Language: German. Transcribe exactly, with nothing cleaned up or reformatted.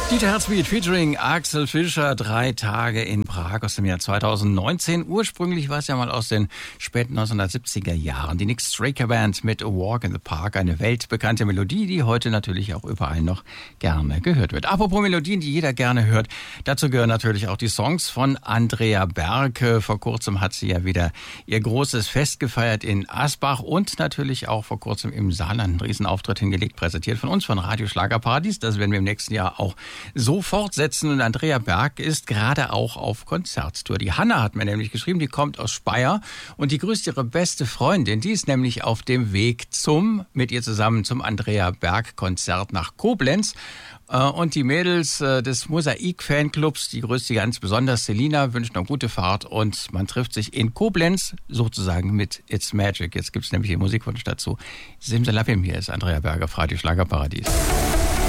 Dieter Herzbeat featuring Axel Fischer, drei Tage in Prag aus dem Jahr zweitausendneunzehn. Ursprünglich war es ja mal aus den späten neunzehnhundertsiebziger Jahren. Die Nick Straker Band mit A Walk in the Park, eine weltbekannte Melodie, die heute natürlich auch überall noch gerne gehört wird. Apropos Melodien, die jeder gerne hört, dazu gehören natürlich auch die Songs von Andrea Berg. Vor kurzem hat sie ja wieder ihr großes Fest gefeiert in Asbach und natürlich auch vor kurzem im Saarland einen Riesenauftritt hingelegt, präsentiert von uns, von Radio Schlagerparadies. Das werden wir im nächsten Jahr auch so fortsetzen. Und Andrea Berg ist gerade auch auf Konzerttour. Die Hanna hat mir nämlich geschrieben, die kommt aus Speyer und die grüßt ihre beste Freundin. Die ist nämlich auf dem Weg zum, mit ihr zusammen zum Andrea Berg Konzert nach Koblenz. Und die Mädels des Mosaik-Fanclubs, die grüßt sie ganz besonders. Selina wünscht noch gute Fahrt und man trifft sich in Koblenz sozusagen mit It's Magic. Jetzt gibt es nämlich den Musikwunsch dazu. Simsalabim, hier ist Andrea Berg auf Radio Schlagerparadies.